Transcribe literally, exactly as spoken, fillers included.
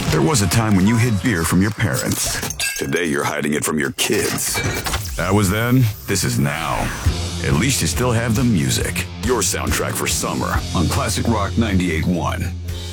There was a time when you hid beer from your parents. Today you're hiding it from your kids. That was then, this is now. At least you still have the music. Your soundtrack for summer on Classic Rock ninety-eight point one.